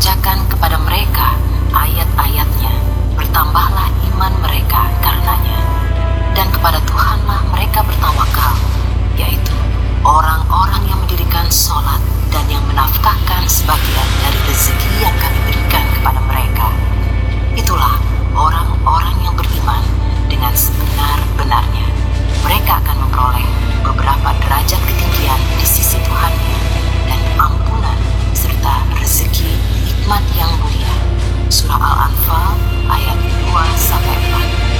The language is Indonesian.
membacakan kepada mereka ayat-ayatnya, bertambahlah iman mereka karenanya. Dan kepada Tuhanlah mereka bertawakal, yaitu orang-orang yang mendirikan